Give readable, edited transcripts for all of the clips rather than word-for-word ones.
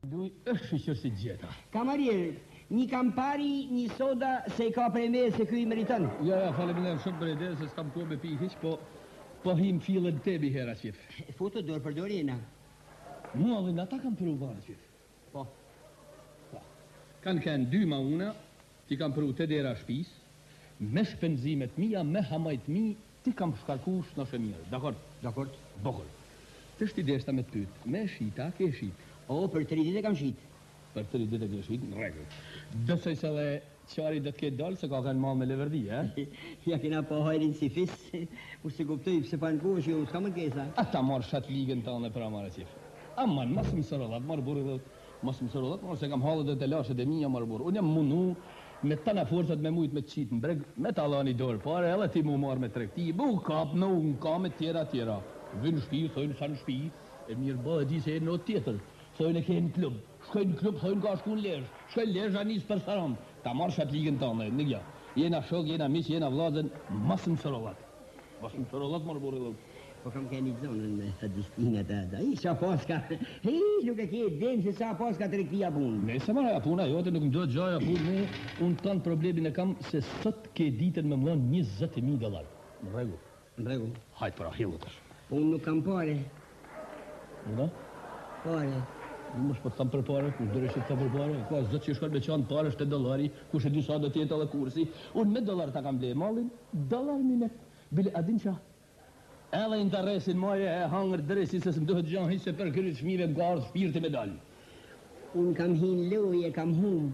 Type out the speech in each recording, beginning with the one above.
Lui është që si gjeta. Kamarier, një kampari, një soda, se I ka prej me se kjo I meriton. Ja, faleminderit shumë për ide, se s'kam kohë me pi hiç, po him fillën tebi hera qif. Foto dorë për dorë jena. Muallin ata kam provuar qif. Po. Kanë 2 ma una, ti kam provu te dera shpis, me shpenzimet mia, me hamajt mi, ti kam shkarkush në shëmirë. Dakord? Bokër. Të shti deshta me të pyt, me shita, ke shit. O, për 3 ditë kam shit. Për 3 ditë ke shit, në regull. Dësoj se dhe qari dhe të ketë dalë, se ka kanë mal me leverdi, Ja kena po hajrin si fis, kur se kuptoj, pëse pa në kohë që ju s'ka më kesa. Ata marë shatë ligën të anë e për amare qif. Aman, masë më sërëllat, marë burë dhe, masë më sërëllat, marë se kam halët dhe të lashet e minja marë burë. Unë jam munu me të në forësat me mujtë me të qitë në breg, me të alani dorë pare, edhe ti mu marë me trekti, bu kap, në unë kam e tjera. Vynë shpi, thojnë sa në shpi, e mirë bë e di se e në tjetër. Thojnë e ke në klub, shkojnë në klub, thojnë ka shku në lesh, shkojnë lesh a njës për saram, ta marrë shatë ligën të anë, në gja. Jena shok, jena mis, jena vlazen, masë më sërollat. Masë më sërollat marë burë dhe. Po kam ke një zonën me të distingat atë, I sa paska, nuk e ke den se sa paska të rektia punë. Me se marë a puna jote, nuk më do të gjaja punë, unë tanë problemin e kam se sot ke ditën me mlon $20,000. Në regu. Në regu. Hajtë për ahilët është. Unë nuk kam pare. Në? Pare. Në më shpo të thamë për pare, ku dërështë të thamë për pare, ka zëtë që shkon me qanë pare $7, ku shë di sa do tjetë edhe kursi. Unë me $, ta kam ble malin, $1 minet. Bile, adin qa? Edhe interesin maje e hangër dresi se së më duhet gjanë hiqë se për kërët shmive nga ardhë shpirti me dalë. Unë kam hin loje, kam hum.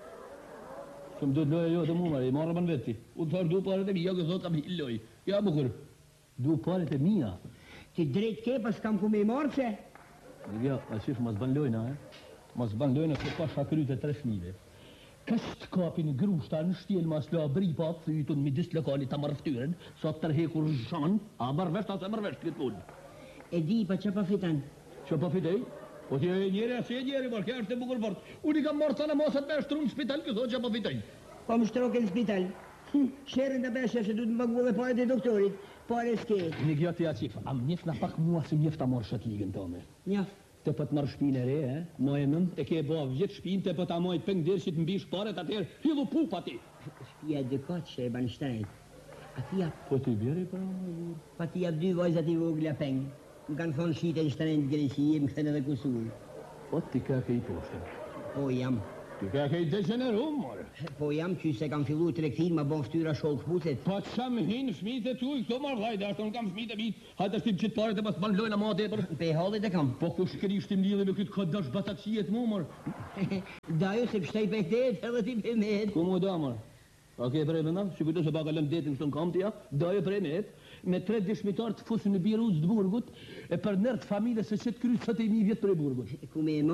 Që më duhet loje jo të mu, i marrë më në veti. Unë thërë du paret e mija, këtë thot kam hin loje. Ja, bukur, du paret e mija. Ti drejt ke, pas kam ku me I marrë që? Ja, a qifë mas ban lojna, Mas ban lojna se pa shakryt e 3 shmive. Kështë kapin grushta në shtjel mas la bri pa fytun midis lokalit ta marrëftyren, sa të tërhekur zhan, a marrëvesht ase marrëvesht këtë punë. E di, pa që pa fitan? Që pa fitej? Po ti e njeri, asë e njeri, marrë, kja është e bukur fort. Unë I kam marrë të në masat me shtru në spital, këto që pa fitej. Po më shtroke në spital. Sherën të beshe se du të më pagu dhe pare të doktorit, pare s'ke. Një gjatë ja qif, am njef na pak mua se njef ta marrë shatë ligën të ome. Njaf. Të pët marrë shpinë e re, ma e nëm, e ke ba vjetë shpinë, të pët a majtë pëng dirë që të mbish paret atër, hillu pupa ti. Shpia dëkat që e ban shtrejt. A ti jap, Po ti bjeri për amë, pa ti jap 2 vajzat I vogla peng. Më kanë thonë shite në shtrejt Greqi, më këtën edhe kusur. Po ti ka ke I poshtë. Po jam. Ti ka ke I degenerum, more. Po jam që se kam fillu trektin, ma bon ftyra shok shpucet. Po që më hinë shmite tu, këto marrë dhajde, ashtë unë kam shmite vitë, hajtë ashtim qitë paret e pas ban lojna ma tepër. Pe hallit e kam. Po ku shkrishtim lidhe me këtë këtë dash bataqiet mu, mor. Dajo se pështaj pe këtë edhe ti pe med. Ku mu da, mor? A ke prej me na? Që këtë se baka lëm detin kështë në kam tja, dajo prej me me 3 dishmitar të fusin në Biruz të Burgut, e për nërtë familje se qëtë kryt sot e 1 vjetë prej Burgut. Ku me